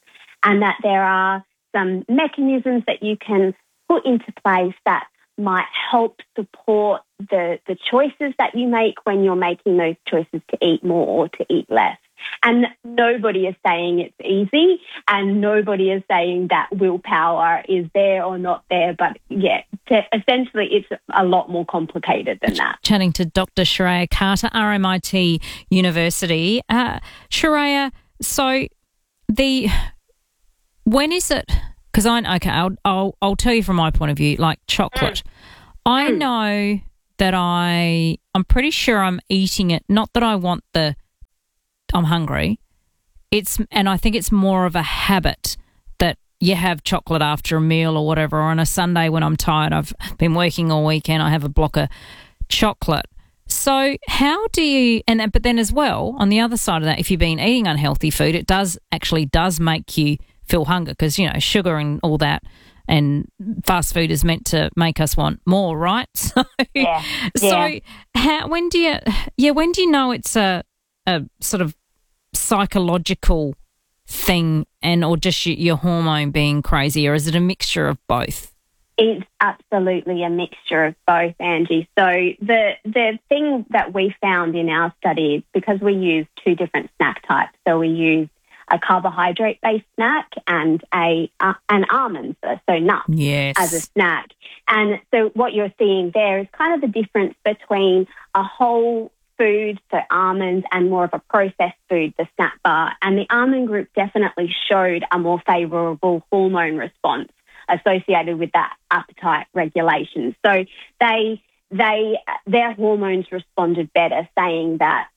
and that there are some mechanisms that you can put into place that might help support the, the choices that you make when you're making those choices to eat more or to eat less. And nobody is saying it's easy, and nobody is saying that willpower is there or not there. But, yeah, to, essentially it's a lot more complicated than that. Chatting to Doctor Shreya Carter, R M I T University. Uh, Shreya, so the when is it? Because I okay, I'll, I'll I'll tell you from my point of view. Like chocolate, mm. I know that I I'm pretty sure I'm eating it. Not that I want the. I'm hungry. It's and I think it's more of a habit that you have chocolate after a meal or whatever. Or on a Sunday when I'm tired, I've been working all weekend, I have a block of chocolate. So how do you? And but then as well on the other side of that, if you've been eating unhealthy food, it does actually does make you feel hunger because you know sugar and all that. And fast food is meant to make us want more, right? So, yeah. so yeah. how? When do you? Yeah, when do you know it's a a sort of psychological thing and or just your, your hormone being crazy, or is it a mixture of both? It's absolutely a mixture of both, Angie. So the the thing that we found in our study, because we used two different snack types, so we used a carbohydrate-based snack and a uh, an almond, so nuts yes. as a snack. And so what you're seeing there is kind of the difference between a whole food, so almonds, and more of a processed food, the snack bar. And the almond group definitely showed a more favourable hormone response associated with that appetite regulation. So they they their hormones responded better, saying that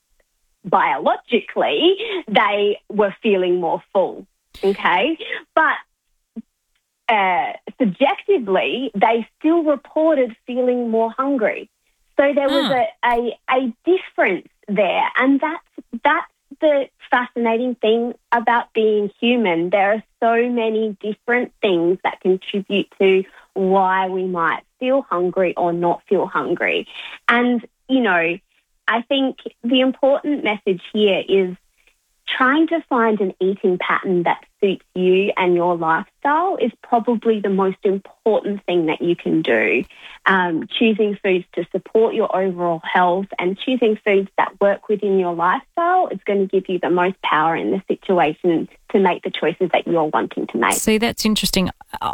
biologically they were feeling more full. Okay, but uh, subjectively they still reported feeling more hungry. So there was huh. a, a a difference there, and that's that's the fascinating thing about being human. There are so many different things that contribute to why we might feel hungry or not feel hungry. And, you know, I think the important message here is trying to find an eating pattern that suits you and your lifestyle is probably the most important thing that you can do. Um, choosing foods to support your overall health and choosing foods that work within your lifestyle is going to give you the most power in the situation to make the choices that you're wanting to make. See, that's interesting.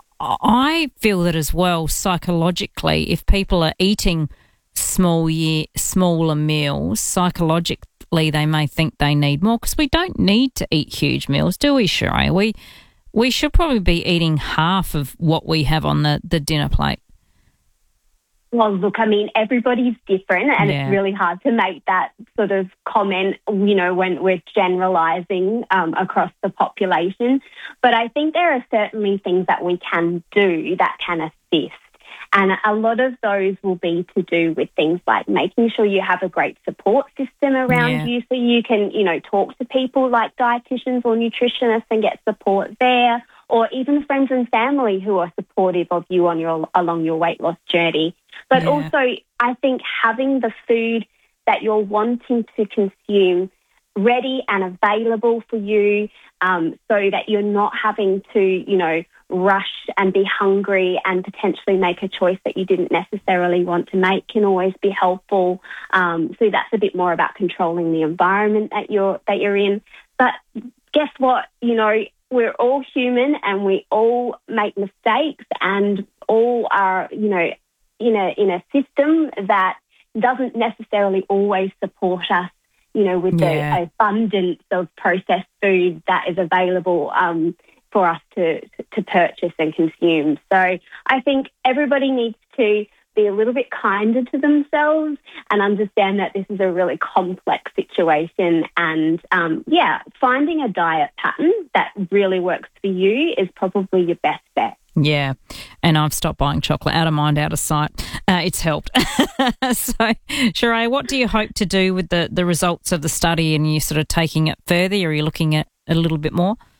I feel that as well psychologically, if people are eating small year, smaller meals, psychologically they may think they need more because we don't need to eat huge meals, do we, Shreya? We we should probably be eating half of what we have on the, the dinner plate. Well, look, I mean, everybody's different and yeah. it's really hard to make that sort of comment, you know, when we're generalising um, across the population. But I think there are certainly things that we can do that can assist. And a lot of those will be to do with things like making sure you have a great support system around yeah. you so you can, you know, talk to people like dietitians or nutritionists and get support there, or even friends and family who are supportive of you on your along your weight loss journey. But yeah. also, I think having the food that you're wanting to consume ready and available for you um, so that you're not having to, you know, rush and be hungry and potentially make a choice that you didn't necessarily want to make can always be helpful. Um, so that's a bit more about controlling the environment that you're that you're in. But guess what? You know, we're all human and we all make mistakes and all are, you know, in a in a system that doesn't necessarily always support us, you know, with yeah. the abundance of processed food that is available um, for us to, to purchase and consume. So I think everybody needs to be a little bit kinder to themselves and understand that this is a really complex situation. And, um, yeah, finding a diet pattern that really works for you is probably your best bet. Yeah, and I've stopped buying chocolate. Out of mind, out of sight. Uh, it's helped. So, Shreya, what do you hope to do with the, the results of the study, and you sort of taking it further, or are you looking at a little bit more?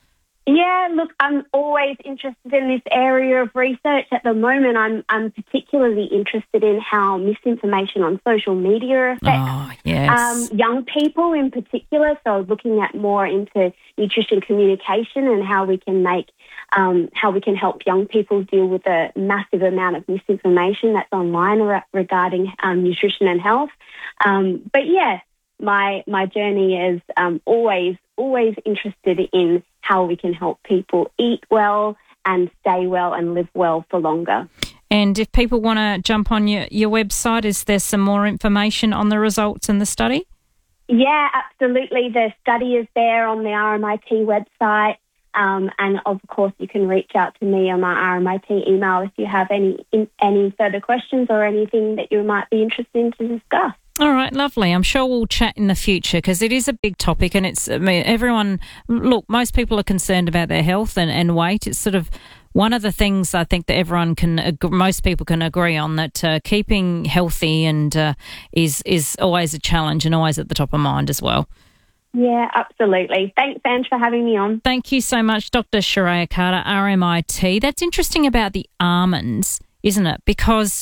Yeah, look, I'm always interested in this area of research. At the moment, I'm I'm particularly interested in how misinformation on social media affects Oh, yes. um, young people in particular. So looking at more into nutrition communication and how we can make um, how we can help young people deal with the massive amount of misinformation that's online re- regarding um, nutrition and health. Um, but yeah, my my journey is um, always always interested in how we can help people eat well and stay well and live well for longer. And if people want to jump on your, your website, is there some more information on the results in the study? Yeah, absolutely. The study is there on the R M I T website. Um, and, of course, you can reach out to me on my R M I T email if you have any in, any further questions or anything that you might be interested in to discuss. All right, lovely. I'm sure we'll chat in the future because it is a big topic and it's, I mean, everyone, look, most people are concerned about their health and, and weight. It's sort of one of the things I think that everyone can, most people can agree on, that uh, keeping healthy and uh, is is always a challenge and always at the top of mind as well. Yeah, absolutely. Thanks, Ange, for having me on. Thank you so much, Doctor Shreya Carter, R M I T. That's interesting about the almonds, isn't it? Because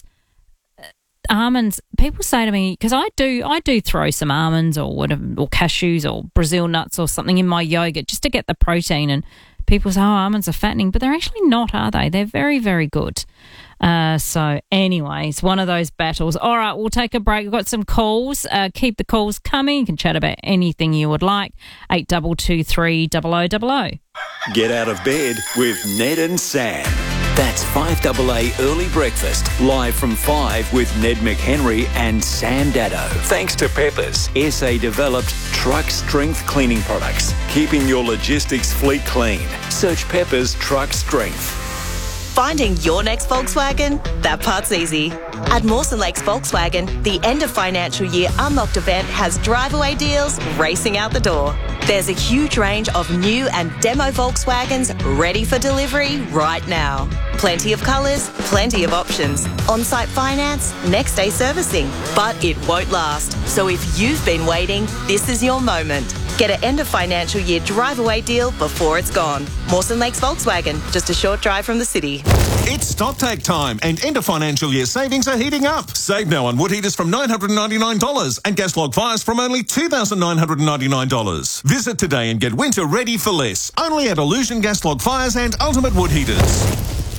almonds, people say to me, because I do I do throw some almonds or whatever, or cashews or Brazil nuts or something in my yogurt just to get the protein, and people say, oh, almonds are fattening, but they're actually not, are they? They're very, very good. Uh, so anyways, one of those battles. All right, we'll take a break. We've got some calls. Uh, keep the calls coming. You can chat about anything you would like. eight two two three, double oh double oh. Get out of bed with Ned and Sam. That's five A A Early Breakfast, live from five with Ned McHenry and Sam Daddo. Thanks to Peppers, S A-developed truck strength cleaning products, keeping your logistics fleet clean. Search Peppers Truck Strength. Finding your next Volkswagen? That part's easy. At Mawson Lakes Volkswagen, the end of financial year Unlocked event has drive-away deals racing out the door. There's a huge range of new and demo Volkswagens ready for delivery right now. Plenty of colours, plenty of options. On-site finance, next day servicing. But it won't last. So if you've been waiting, this is your moment. Get an end of financial year drive-away deal before it's gone. Mawson Lakes Volkswagen, just a short drive from the city. It's stocktake time and end of financial year savings are heating up. Save now on wood heaters from nine hundred ninety-nine dollars and gas log fires from only two thousand nine hundred ninety-nine dollars. Visit today and get winter ready for less. Only at Illusion Gas Log Fires and Ultimate Wood Heaters.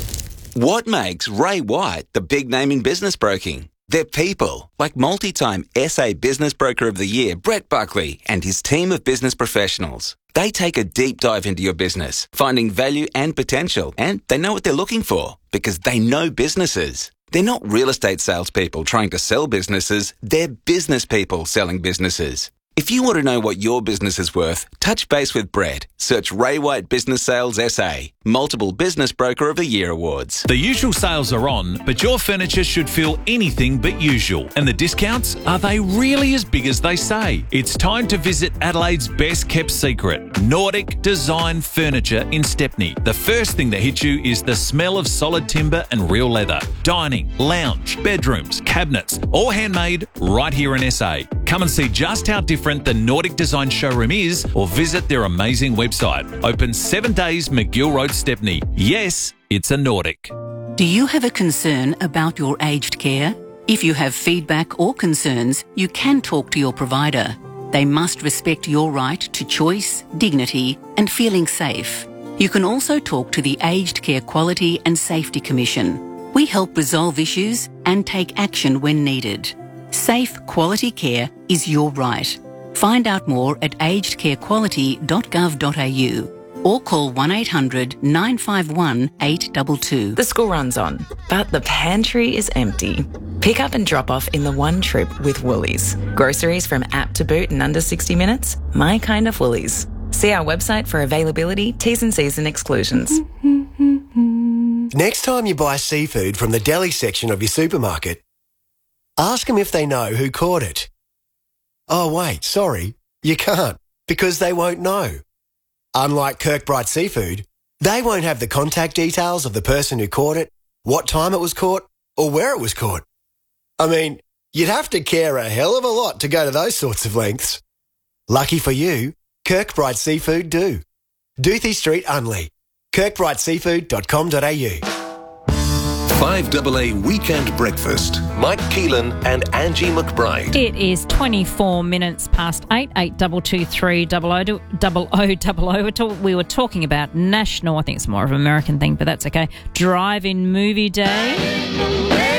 What makes Ray White the big name in business broking? They're people, like multi-time S A Business Broker of the Year, Brett Buckley, and his team of business professionals. They take a deep dive into your business, finding value and potential, and they know what they're looking for because they know businesses. They're not real estate salespeople trying to sell businesses, they're business people selling businesses. If you want to know what your business is worth, touch base with Brett. Search Ray White Business Sales S A. Multiple Business Broker of the Year awards. The usual sales are on, but your furniture should feel anything but usual. And the discounts, are they really as big as they say? It's time to visit Adelaide's best kept secret, Nordic Design Furniture in Stepney. The first thing that hits you is the smell of solid timber and real leather. Dining, lounge, bedrooms, cabinets, all handmade right here in S A. Come and see just how different the Nordic Design showroom is, or visit their amazing website. Open seven days, McGill Road, Stepney. Yes, it's a Nordic. Do you have a concern about your aged care? If you have feedback or concerns, you can talk to your provider. They must respect your right to choice, dignity, and feeling safe. You can also talk to the Aged Care Quality and Safety Commission. We help resolve issues and take action when needed. Safe, quality care is your right. Find out more at aged care quality dot gov dot a u or call one eight hundred nine five one eight two two. The school run's on, but the pantry is empty. Pick up and drop off in the one trip with Woolies. Groceries from app to boot in under sixty minutes. My kind of Woolies. See our website for availability, T's and C's and exclusions. Next time you buy seafood from the deli section of your supermarket, ask them if they know who caught it. Oh, wait, sorry, you can't, because they won't know. Unlike Kirkbride Seafood, they won't have the contact details of the person who caught it, what time it was caught, or where it was caught. I mean, you'd have to care a hell of a lot to go to those sorts of lengths. Lucky for you, Kirkbride Seafood do. Duthie Street, Unley. kirkbright seafood dot com dot a u. five A A Weekend Breakfast. Mike Keelan and Angie McBride. It is twenty-four minutes past eight, eight double two three double o double o double o. We were talking about national, I think it's more of an American thing, but that's okay, drive-in movie day.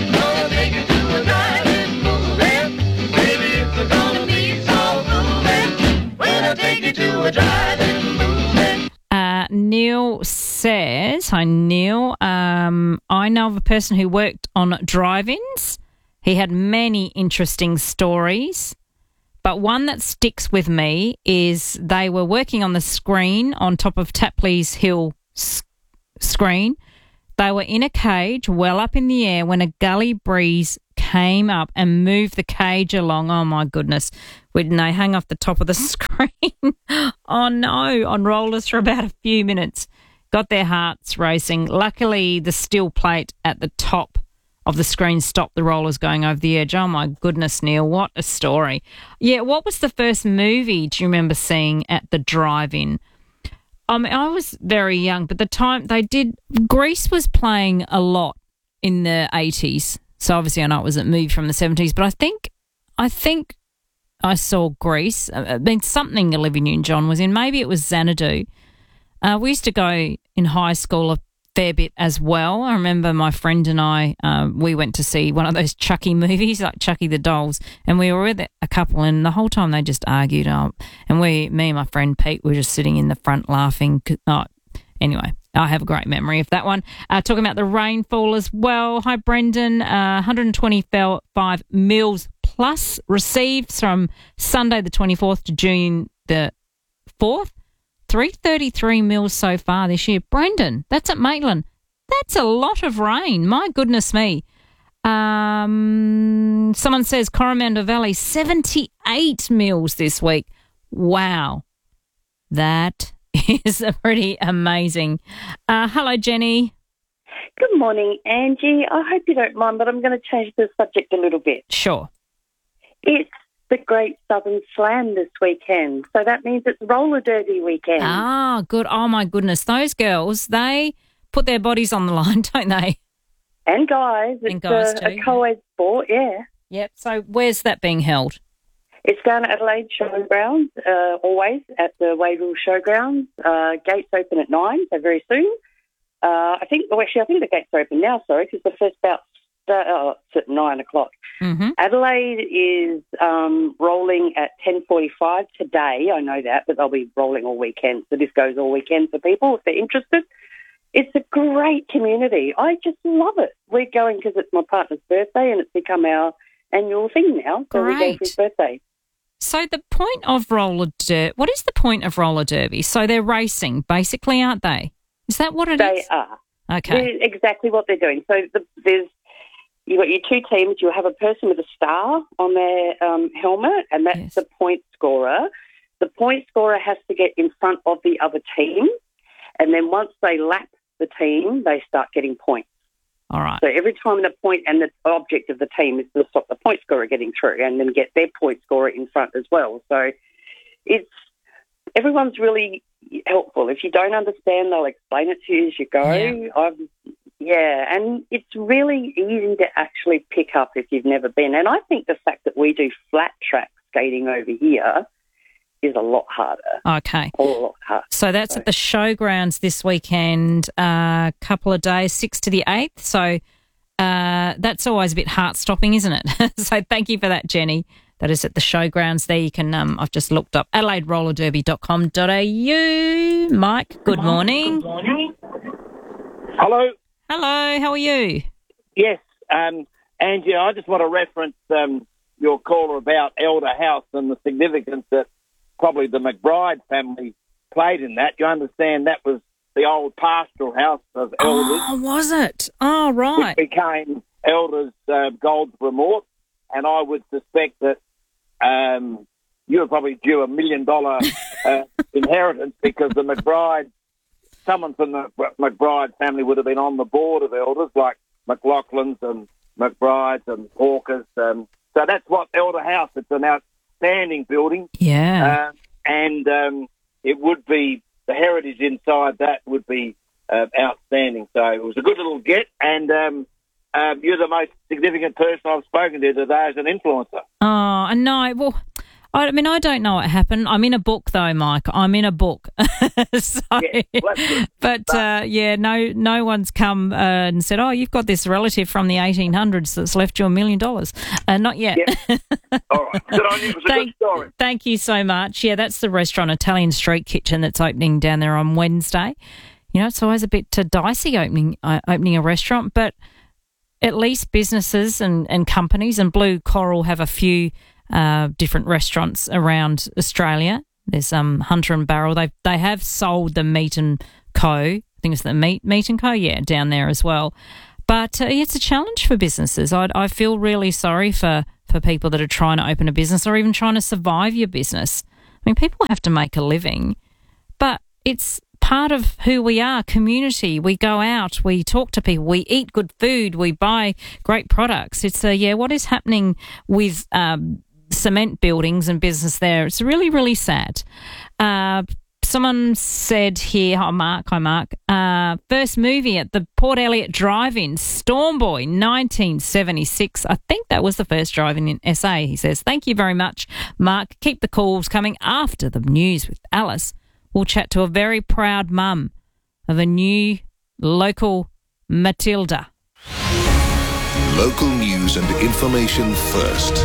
Uh, Neil says, hi Neil, um, I know of a person who worked on drive-ins. He had many interesting stories, but one that sticks with me is they were working on the screen on top of Tapley's Hill s- screen. They were in a cage well up in the air when a gully breeze came up and moved the cage along. Oh, my goodness. When they hang off the top of the screen. Oh, no, on rollers for about a few minutes. Got their hearts racing. Luckily, the steel plate at the top of the screen stopped the rollers going over the edge. Oh, my goodness, Neil, what a story. Yeah, what was the first movie do you remember seeing at the drive-in? I mean, I was very young, but the time they did, Grease was playing a lot in the eighties. So obviously I know it was a movie from the seventies, but I think, I think I saw Grease. I mean, something Olivia Newton-John was in. Maybe it was Xanadu. Uh, we used to go in high school a fair bit as well. I remember my friend and I, uh, we went to see one of those Chucky movies, like Chucky the Dolls, and we were with a couple, and the whole time they just argued. Uh, and we, me and my friend Pete, were just sitting in the front laughing. Oh, anyway, I have a great memory of that one. Uh, talking about the rainfall as well. Hi, Brendan. Uh, one hundred twenty-five mils plus received from Sunday the twenty-fourth to June the fourth. three hundred thirty-three mils so far this year. Brendan, that's at Maitland. That's a lot of rain. My goodness me. Um, someone says Coromandel Valley, seventy-eight mils this week. Wow. That is a pretty amazing. Uh, hello, Jenny. Good morning, Angie. I hope you don't mind, but I'm going to change the subject a little bit. Sure. It's the Great Southern Slam this weekend. So that means it's roller derby weekend. Ah, good. Oh, my goodness. Those girls, they put their bodies on the line, don't they? And guys. And it's guys a, too. a co-ed sport, yeah. Yep. So where's that being held? It's down at Adelaide Showgrounds, uh, always at the Wayville Showgrounds. Uh, gates open at nine, so very soon. Uh, I think, well, actually, I think the gates are open now, sorry, because the first bout start, oh, it's at nine o'clock. Mm-hmm. Adelaide is um, rolling at ten forty-five today. I know that, but they'll be rolling all weekend. So this goes all weekend for people if they're interested. It's a great community. I just love it. We're going because it's my partner's birthday and it's become our annual thing now. So Great. we go for his birthday. So the point of roller derby, what is the point of roller derby? So they're racing, basically, aren't they? Is that what it they is? They are. Okay. They're exactly what they're doing. So the, there's you've got your two teams. You have a person with a star on their um, helmet, and that's yes. the point scorer. The point scorer has to get in front of the other team, and then once they lap the team, they start getting points. All right. So every time the point and the object of the team is to stop the point scorer getting through and then get their point scorer in front as well. So it's everyone's really helpful. If you don't understand, they'll explain it to you as you go. Yeah, I've, yeah and it's really easy to actually pick up if you've never been. And I think the fact that we do flat track skating over here is a lot harder. Okay. A lot harder. So that's so. At the showgrounds this weekend, a uh, couple of days, sixth to the eighth. So uh, that's always a bit heart-stopping, isn't it? So thank you for that, Jenny. That is at the showgrounds there. You can, um, I've just looked up adelaide roller derby dot com dot a u. Mike, good morning. Good morning. Hello. Hello, how are you? Yes, um, Angie, I just want to reference um, your caller about Elder House and the significance that probably the McBride family played in that. You understand that was the old pastoral house of elders. Oh, was it? Oh, right. Which became Elders uh, Goldsboro Mort, and I would suspect that um, you were probably due a million dollar uh, inheritance because the McBride, someone from the McBride family would have been on the board of elders, like McLaughlin's and McBride's and Hawkers. Um, so that's what Elder House. It's an outstanding building. Yeah. Uh, and um, it would be the heritage inside that would be uh, outstanding. So it was a good little get, and um, um, you're the most significant person I've spoken to today as an influencer. Oh, no. Well, I mean, I don't know what happened. I'm in a book, though, Mike. I'm in a book. so, yeah, well, that's good. But, uh, yeah, no no one's come uh, and said, oh, you've got this relative from the eighteen hundreds that's left you a million dollars. Uh, not yet. Yeah. All right. Good on you. It was a thank, good story. Thank you so much. Yeah, that's the restaurant, Italian Street Kitchen, that's opening down there on Wednesday. You know, it's always a bit uh, dicey opening uh, opening a restaurant, but at least businesses and, and companies, and Blue Coral have a few uh, different restaurants around Australia. There's um, Hunter and Barrel. They they have sold the Meat and Co. I think it's the Meat Meat and Co. Yeah, down there as well. But uh, it's a challenge for businesses. I I feel really sorry for, for people that are trying to open a business or even trying to survive your business. I mean, people have to make a living, but it's part of who we are, community. We go out, we talk to people, we eat good food, we buy great products. It's a, yeah, what is happening with um, cement buildings and business there? It's really, really sad. Uh, someone said here, oh, Mark, hi, Mark, uh, first movie at the Port Elliot Drive-In, Stormboy, nineteen seventy-six. I think that was the first drive-in in S A, he says. Thank you very much, Mark. Keep the calls coming after the news with Alice. We'll chat to a very proud mum of a new local Matilda. Local news and information first.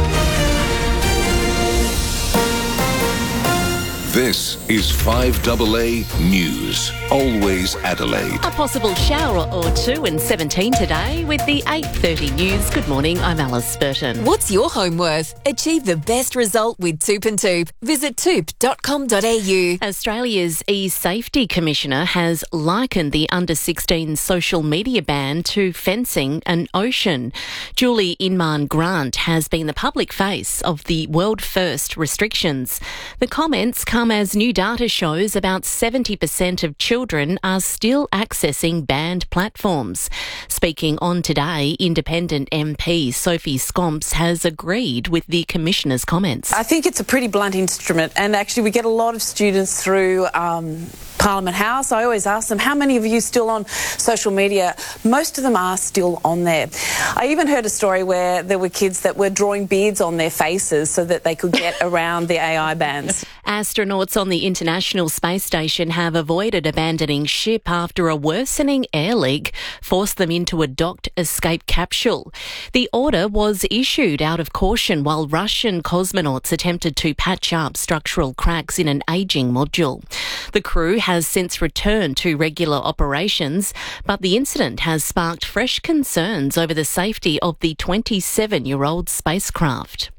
This is five A A News. Always Adelaide. A possible shower or two and seventeen today with the eight thirty news. Good morning, I'm Alice Burton. What's your home worth? Achieve the best result with Toop and Toop. Visit toop dot com dot a u. Australia's e-safety commissioner has likened the under sixteen social media ban to fencing an ocean. Julie Inman Grant has been the public face of the world first restrictions. The comments come as new data shows about seventy percent of children are still accessing banned platforms. Speaking on Today, Independent M P Sophie Scomps has agreed with the Commissioner's comments. I think it's a pretty blunt instrument, and actually we get a lot of students through um, Parliament House. I always ask them, how many of you still on social media? Most of them are still on there. I even heard a story where there were kids that were drawing beards on their faces so that they could get around the A I bans. Astronauts on the International Space Station have avoided abandoning ship after a worsening air leak forced them into a docked escape capsule. The order was issued out of caution while Russian cosmonauts attempted to patch up structural cracks in an ageing module. The crew has since returned to regular operations, but the incident has sparked fresh concerns over the safety of the twenty-seven-year-old spacecraft.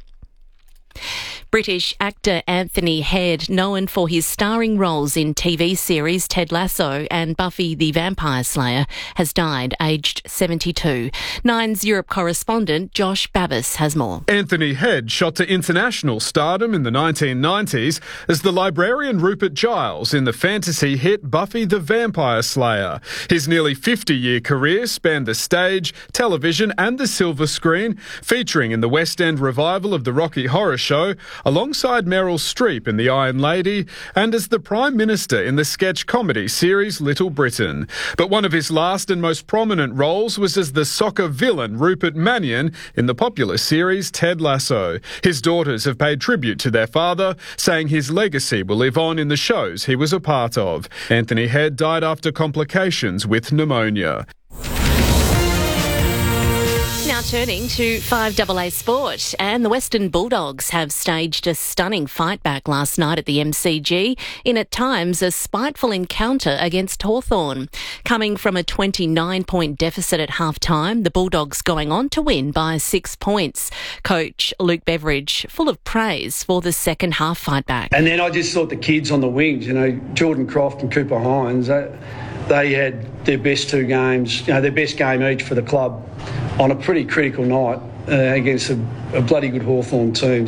British actor Anthony Head, known for his starring roles in T V series Ted Lasso and Buffy the Vampire Slayer, has died aged seventy-two. Nine's Europe correspondent Josh Babbis has more. Anthony Head shot to international stardom in the nineteen nineties as the librarian Rupert Giles in the fantasy hit Buffy the Vampire Slayer. His nearly fifty-year career spanned the stage, television and the silver screen, featuring in the West End revival of the Rocky Horror Show, alongside Meryl Streep in The Iron Lady, and as the Prime Minister in the sketch comedy series Little Britain. But one of his last and most prominent roles was as the soccer villain Rupert Mannion in the popular series Ted Lasso. His daughters have paid tribute to their father, saying his legacy will live on in the shows he was a part of. Anthony Head died after complications with pneumonia. Now turning to five A A Sport, and the Western Bulldogs have staged a stunning fight back last night at the M C G in at times a spiteful encounter against Hawthorn. Coming from a twenty-nine point deficit at half-time, the Bulldogs going on to win by six points. Coach Luke Beveridge full of praise for the second half fight back. And then I just thought the kids on the wings, you know, Jordan Croft and Cooper Hines, they, they had their best two games, you know, their best game each for the club on a pretty critical night uh, against a, a bloody good Hawthorn team.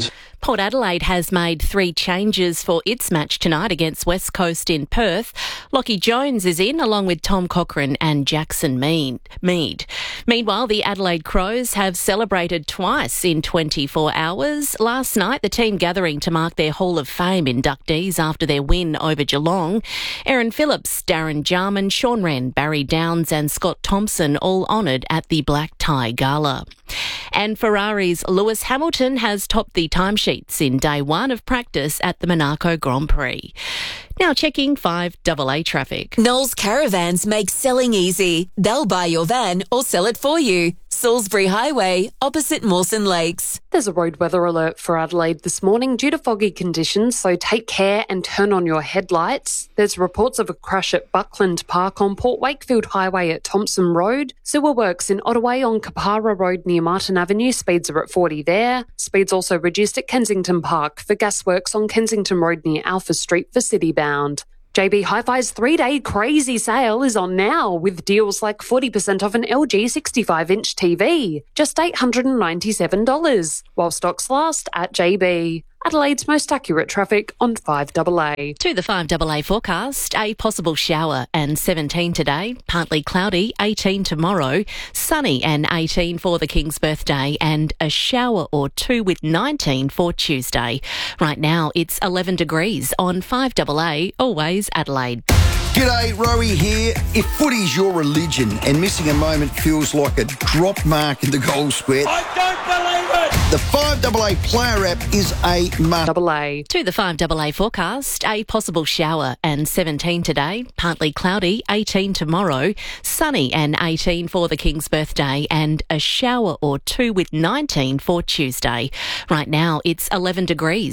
Port Adelaide has made three changes for its match tonight against West Coast in Perth. Lockie Jones is in, along with Tom Cochrane and Jackson Mead. Meanwhile, the Adelaide Crows have celebrated twice in twenty-four hours. Last night, the team gathering to mark their Hall of Fame inductees after their win over Geelong. Aaron Phillips, Darren Jarman, Sean Wren, Barry Downs and Scott Thompson all honoured at the Black Tie Gala. And Ferrari's Lewis Hamilton has topped the timesheets in day one of practice at the Monaco Grand Prix. Now checking five double A traffic. Knowles Caravans make selling easy. They'll buy your van or sell it for you. Salisbury Highway, opposite Mawson Lakes. There's a road weather alert for Adelaide this morning due to foggy conditions, so take care and turn on your headlights. There's reports of a crash at Buckland Park on Port Wakefield Highway at Thompson Road. Sewer works in Ottaway on Kapara Road near Martin Avenue. Speeds are at forty there. Speeds also reduced at Kensington Park for gas works on Kensington Road near Alpha Street for City Bound. J B Hi-Fi's three-day crazy sale is on now with deals like forty percent off an L G sixty-five inch T V, just eight hundred ninety-seven dollars, while stocks last at J B. Adelaide's most accurate traffic on five double A. To the five double A forecast, a possible shower and seventeen today, partly cloudy, eighteen tomorrow, sunny and eighteen for the King's birthday, and a shower or two with nineteen for Tuesday. Right now, it's eleven degrees on five double A, always Adelaide. G'day, Rowie here. If footy's your religion and missing a moment feels like a drop mark in the goal square, I don't believe it! The five double A player app is a must. Double A. To the five double A forecast, a possible shower and seventeen today, partly cloudy, eighteen tomorrow, sunny and eighteen for the King's birthday, and a shower or two with nineteen for Tuesday. Right now, it's eleven degrees.